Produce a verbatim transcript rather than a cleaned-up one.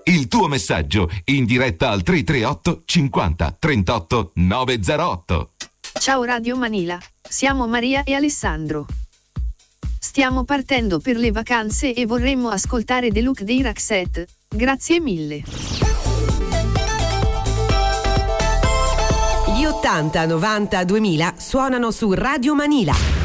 Il tuo messaggio in diretta al tre tre otto cinquanta trentotto novecentotto. Ciao Radio Manila, siamo Maria e Alessandro. Stiamo partendo per le vacanze e vorremmo ascoltare The Look dei Roxette. Grazie mille. Gli ottanta, novanta, duemila suonano su Radio Manila.